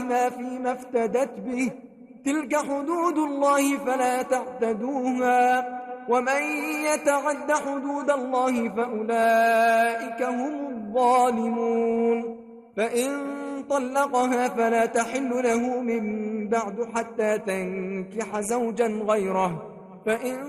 بما فيما افتدت به، تلك حدود الله فلا تعتدوها، ومن يتعد حدود الله فأولئك هم الظالمون. فإن طلقها فلا تحل له من بعد حتى تنكح زوجا غيره، فإن